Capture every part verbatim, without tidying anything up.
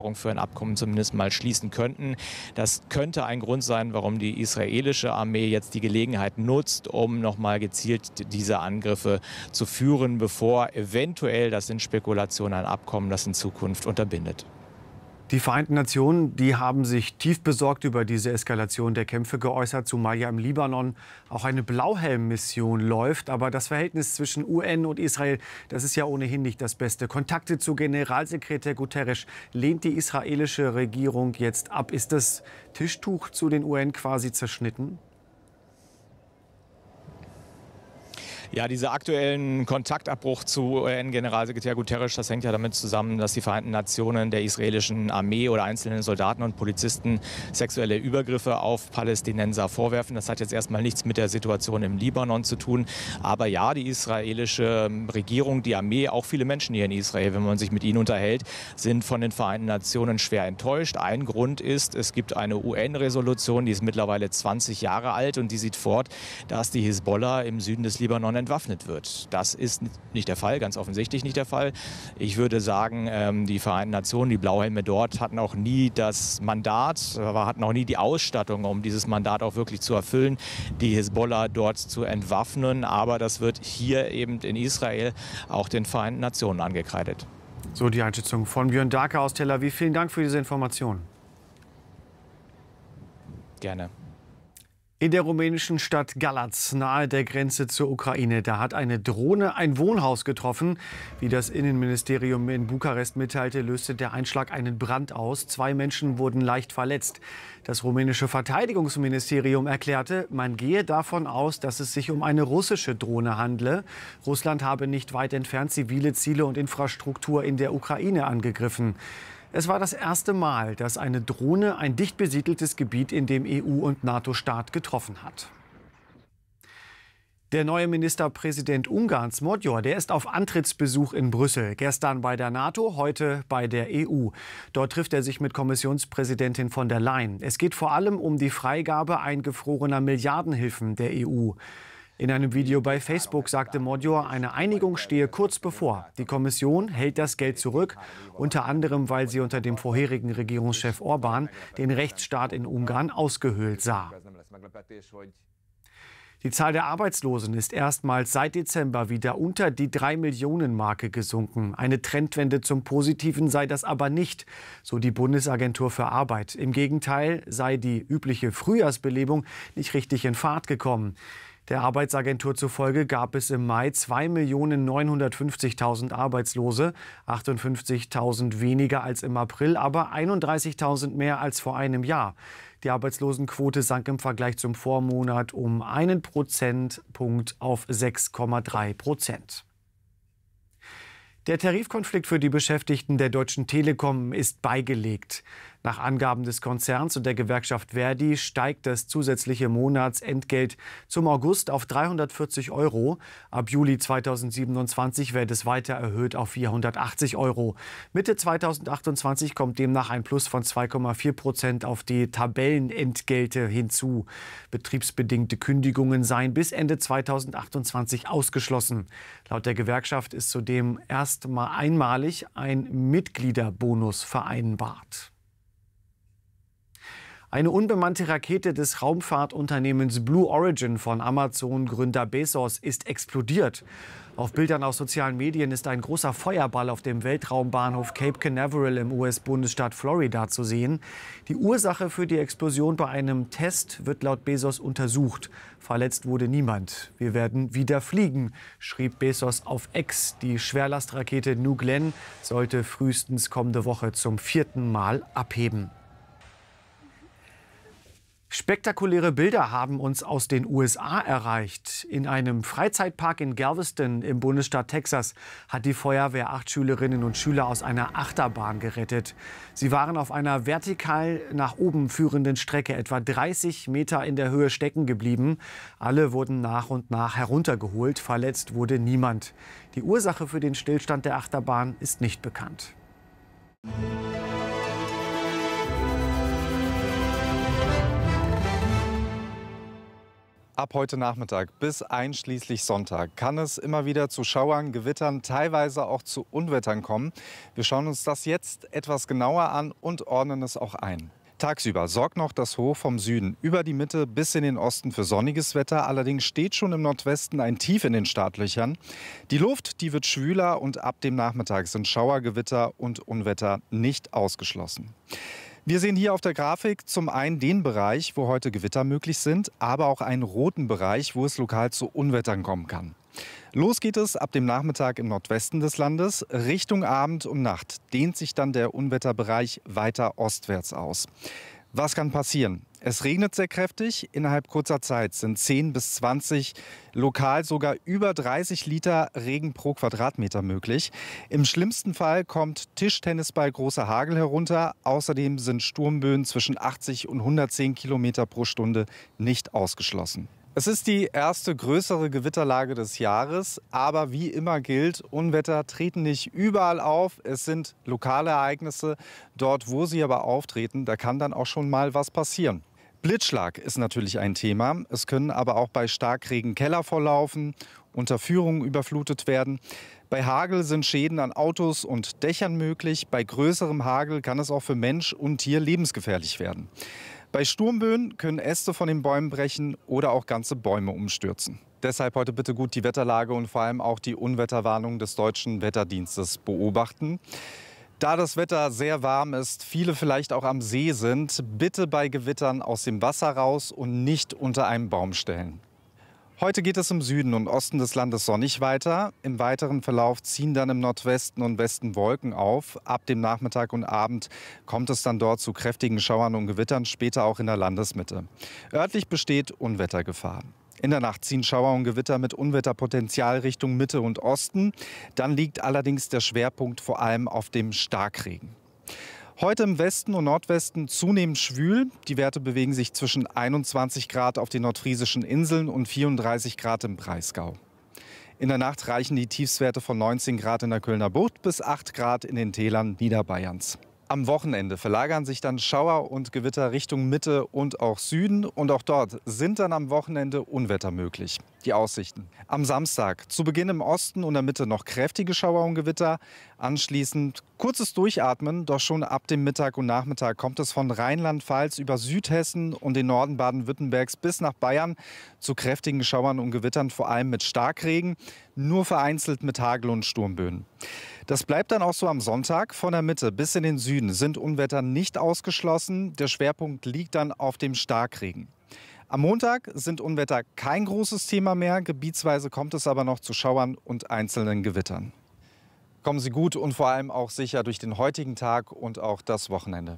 für ein Abkommen zumindest mal schließen könnten. Das könnte ein Grund sein, warum die israelische Armee jetzt die Gelegenheit nutzt, um nochmal gezielt diese Angriffe zu führen, bevor eventuell, das sind Spekulationen, ein Abkommen das in Zukunft unterbindet. Die Vereinten Nationen, die haben sich tief besorgt über diese Eskalation der Kämpfe geäußert, zumal ja im Libanon auch eine Blauhelm-Mission läuft. Aber das Verhältnis zwischen U N und Israel, das ist ja ohnehin nicht das Beste. Kontakte zu Generalsekretär Guterres lehnt die israelische Regierung jetzt ab. Ist das Tischtuch zu den U N quasi zerschnitten? Ja, dieser aktuellen Kontaktabbruch zu U N-Generalsekretär Guterres, das hängt ja damit zusammen, dass die Vereinten Nationen der israelischen Armee oder einzelnen Soldaten und Polizisten sexuelle Übergriffe auf Palästinenser vorwerfen. Das hat jetzt erstmal nichts mit der Situation im Libanon zu tun. Aber ja, die israelische Regierung, die Armee, auch viele Menschen hier in Israel, wenn man sich mit ihnen unterhält, sind von den Vereinten Nationen schwer enttäuscht. Ein Grund ist, es gibt eine U N-Resolution, die ist mittlerweile zwanzig Jahre alt und die sieht vor, dass die Hisbollah im Süden des Libanon entwaffnet wird. Das ist nicht der Fall, ganz offensichtlich nicht der Fall. Ich würde sagen, die Vereinten Nationen, die Blauhelme dort, hatten auch nie das Mandat, hatten auch nie die Ausstattung, um dieses Mandat auch wirklich zu erfüllen, die Hisbollah dort zu entwaffnen. Aber das wird hier eben in Israel auch den Vereinten Nationen angekreidet. So die Einschätzung von Björn Darke aus Tel Aviv. Vielen Dank für diese Information. Gerne. In der rumänischen Stadt Galați, nahe der Grenze zur Ukraine, da hat eine Drohne ein Wohnhaus getroffen. Wie das Innenministerium in Bukarest mitteilte, löste der Einschlag einen Brand aus. Zwei Menschen wurden leicht verletzt. Das rumänische Verteidigungsministerium erklärte, man gehe davon aus, dass es sich um eine russische Drohne handle. Russland habe nicht weit entfernt zivile Ziele und Infrastruktur in der Ukraine angegriffen. Es war das erste Mal, dass eine Drohne ein dicht besiedeltes Gebiet in dem E U- und NATO-Staat getroffen hat. Der neue Ministerpräsident Ungarns, Magyar, der ist auf Antrittsbesuch in Brüssel. Gestern bei der NATO, heute bei der E U. Dort trifft er sich mit Kommissionspräsidentin von der Leyen. Es geht vor allem um die Freigabe eingefrorener Milliardenhilfen der E U. In einem Video bei Facebook sagte Magyar, eine Einigung stehe kurz bevor. Die Kommission hält das Geld zurück, unter anderem, weil sie unter dem vorherigen Regierungschef Orbán den Rechtsstaat in Ungarn ausgehöhlt sah. Die Zahl der Arbeitslosen ist erstmals seit Dezember wieder unter die drei Millionen Marke gesunken. Eine Trendwende zum Positiven sei das aber nicht, so die Bundesagentur für Arbeit. Im Gegenteil sei die übliche Frühjahrsbelebung nicht richtig in Fahrt gekommen. Der Arbeitsagentur zufolge gab es im Mai zwei Millionen neunhundertfünfzigtausend Arbeitslose, achtundfünfzigtausend weniger als im April, aber einunddreißigtausend mehr als vor einem Jahr. Die Arbeitslosenquote sank im Vergleich zum Vormonat um einen Prozentpunkt auf sechs Komma drei Prozent. Der Tarifkonflikt für die Beschäftigten der Deutschen Telekom ist beigelegt. Nach Angaben des Konzerns und der Gewerkschaft Verdi steigt das zusätzliche Monatsentgelt zum August auf dreihundertvierzig Euro. Ab Juli zweitausendsiebenundzwanzig wird es weiter erhöht auf vierhundertachtzig Euro. Mitte zweitausendachtundzwanzig kommt demnach ein Plus von zwei Komma vier Prozent auf die Tabellenentgelte hinzu. Betriebsbedingte Kündigungen seien bis Ende zweitausendachtundzwanzig ausgeschlossen. Laut der Gewerkschaft ist zudem erstmal einmalig ein Mitgliederbonus vereinbart. Eine unbemannte Rakete des Raumfahrtunternehmens Blue Origin von Amazon-Gründer Bezos ist explodiert. Auf Bildern aus sozialen Medien ist ein großer Feuerball auf dem Weltraumbahnhof Cape Canaveral im U S-Bundesstaat Florida zu sehen. Die Ursache für die Explosion bei einem Test wird laut Bezos untersucht. Verletzt wurde niemand. Wir werden wieder fliegen, schrieb Bezos auf X. Die Schwerlastrakete New Glenn sollte frühestens kommende Woche zum vierten Mal abheben. Spektakuläre Bilder haben uns aus den U S A erreicht. In einem Freizeitpark in Galveston im Bundesstaat Texas hat die Feuerwehr acht Schülerinnen und Schüler aus einer Achterbahn gerettet. Sie waren auf einer vertikal nach oben führenden Strecke etwa dreißig Meter in der Höhe stecken geblieben. Alle wurden nach und nach heruntergeholt. Verletzt wurde niemand. Die Ursache für den Stillstand der Achterbahn ist nicht bekannt. Ab heute Nachmittag bis einschließlich Sonntag kann es immer wieder zu Schauern, Gewittern, teilweise auch zu Unwettern kommen. Wir schauen uns das jetzt etwas genauer an und ordnen es auch ein. Tagsüber sorgt noch das Hoch vom Süden über die Mitte bis in den Osten für sonniges Wetter. Allerdings steht schon im Nordwesten ein Tief in den Startlöchern. Die Luft, die wird schwüler und ab dem Nachmittag sind Schauer, Gewitter und Unwetter nicht ausgeschlossen. Wir sehen hier auf der Grafik zum einen den Bereich, wo heute Gewitter möglich sind, aber auch einen roten Bereich, wo es lokal zu Unwettern kommen kann. Los geht es ab dem Nachmittag im Nordwesten des Landes. Richtung Abend und Nacht dehnt sich dann der Unwetterbereich weiter ostwärts aus. Was kann passieren? Es regnet sehr kräftig. Innerhalb kurzer Zeit sind zehn bis zwanzig, lokal sogar über dreißig Liter Regen pro Quadratmeter möglich. Im schlimmsten Fall kommt Tischtennisball großer Hagel herunter. Außerdem sind Sturmböen zwischen achtzig und hundertzehn Kilometer pro Stunde nicht ausgeschlossen. Es ist die erste größere Gewitterlage des Jahres, aber wie immer gilt, Unwetter treten nicht überall auf. Es sind lokale Ereignisse. Dort, wo sie aber auftreten, da kann dann auch schon mal was passieren. Blitzschlag ist natürlich ein Thema. Es können aber auch bei Starkregen Keller volllaufen, Unterführungen überflutet werden. Bei Hagel sind Schäden an Autos und Dächern möglich. Bei größerem Hagel kann es auch für Mensch und Tier lebensgefährlich werden. Bei Sturmböen können Äste von den Bäumen brechen oder auch ganze Bäume umstürzen. Deshalb heute bitte gut die Wetterlage und vor allem auch die Unwetterwarnung des Deutschen Wetterdienstes beobachten. Da das Wetter sehr warm ist, viele vielleicht auch am See sind, bitte bei Gewittern aus dem Wasser raus und nicht unter einem Baum stellen. Heute geht es im Süden und Osten des Landes sonnig weiter. Im weiteren Verlauf ziehen dann im Nordwesten und Westen Wolken auf. Ab dem Nachmittag und Abend kommt es dann dort zu kräftigen Schauern und Gewittern, später auch in der Landesmitte. Örtlich besteht Unwettergefahr. In der Nacht ziehen Schauer und Gewitter mit Unwetterpotenzial Richtung Mitte und Osten. Dann liegt allerdings der Schwerpunkt vor allem auf dem Starkregen. Heute im Westen und Nordwesten zunehmend schwül. Die Werte bewegen sich zwischen einundzwanzig Grad auf den nordfriesischen Inseln und vierunddreißig Grad im Breisgau. In der Nacht reichen die Tiefstwerte von neunzehn Grad in der Kölner Bucht bis acht Grad in den Tälern Niederbayerns. Am Wochenende verlagern sich dann Schauer und Gewitter Richtung Mitte und auch Süden. Und auch dort sind dann am Wochenende Unwetter möglich. Die Aussichten: Am Samstag zu Beginn im Osten und der Mitte noch kräftige Schauer und Gewitter. Anschließend kurzes Durchatmen, doch schon ab dem Mittag und Nachmittag kommt es von Rheinland-Pfalz über Südhessen und den Norden Baden-Württembergs bis nach Bayern zu kräftigen Schauern und Gewittern, vor allem mit Starkregen, nur vereinzelt mit Hagel und Sturmböen. Das bleibt dann auch so am Sonntag. Von der Mitte bis in den Süden sind Unwetter nicht ausgeschlossen. Der Schwerpunkt liegt dann auf dem Starkregen. Am Montag sind Unwetter kein großes Thema mehr. Gebietsweise kommt es aber noch zu Schauern und einzelnen Gewittern. Kommen Sie gut und vor allem auch sicher durch den heutigen Tag und auch das Wochenende.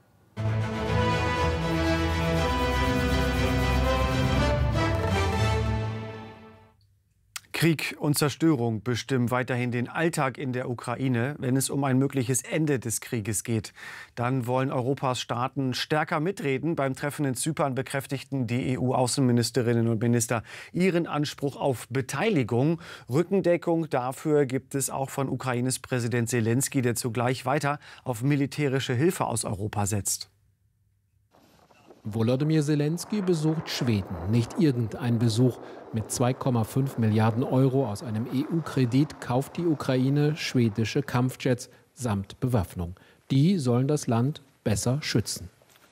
Krieg und Zerstörung bestimmen weiterhin den Alltag in der Ukraine. Wenn es um ein mögliches Ende des Krieges geht, dann wollen Europas Staaten stärker mitreden. Beim Treffen in Zypern bekräftigten die E U-Außenministerinnen und Minister ihren Anspruch auf Beteiligung. Rückendeckung dafür gibt es auch von Ukraines Präsident Selenskyj, der zugleich weiter auf militärische Hilfe aus Europa setzt. Volodymyr Selenskyj besucht Schweden. Nicht irgendein Besuch. Mit zwei Komma fünf Milliarden Euro aus einem E U-Kredit kauft die Ukraine schwedische Kampfjets samt Bewaffnung. Die sollen das Land besser schützen.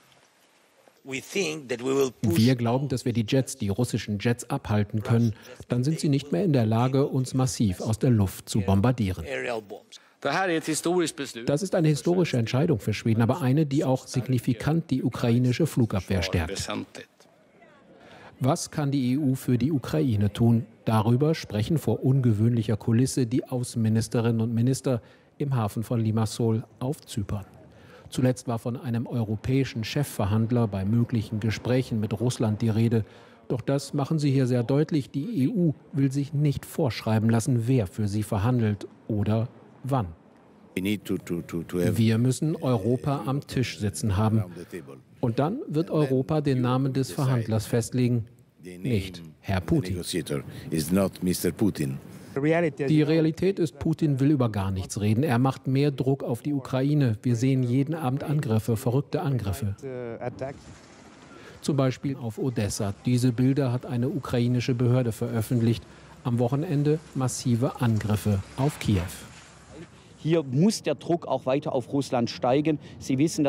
Wir glauben, dass wir die Jets, die russischen Jets, abhalten können. Dann sind sie nicht mehr in der Lage, uns massiv aus der Luft zu bombardieren. Das ist eine historische Entscheidung für Schweden, aber eine, die auch signifikant die ukrainische Flugabwehr stärkt. Was kann die E U für die Ukraine tun? Darüber sprechen vor ungewöhnlicher Kulisse die Außenministerinnen und Minister im Hafen von Limassol auf Zypern. Zuletzt war von einem europäischen Chefverhandler bei möglichen Gesprächen mit Russland die Rede. Doch das machen sie hier sehr deutlich. Die E U will sich nicht vorschreiben lassen, wer für sie verhandelt oder wann. Wir müssen Europa am Tisch sitzen haben. Und dann wird Europa den Namen des Verhandlers festlegen, nicht Herr Putin. Die Realität ist, Putin will über gar nichts reden. Er macht mehr Druck auf die Ukraine. Wir sehen jeden Abend Angriffe, verrückte Angriffe. Zum Beispiel auf Odessa. Diese Bilder hat eine ukrainische Behörde veröffentlicht. Am Wochenende massive Angriffe auf Kiew. Hier muss der Druck auch weiter auf Russland steigen. Sie wissen,